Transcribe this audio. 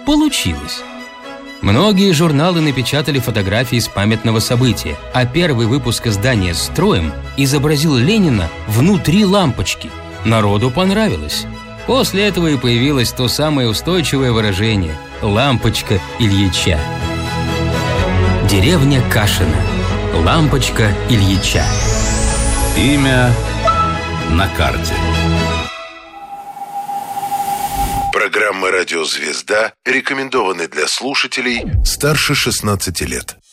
получилось. Многие журналы напечатали фотографии с памятного события, а первый выпуск издания «Строим» изобразил Ленина внутри лампочки. Народу понравилось. После этого и появилось то самое устойчивое выражение «лампочка Ильича». Деревня Кашина. Лампочка Ильича. Имя на карте. Программа «Радиозвезда» рекомендованы для слушателей старше 16 лет.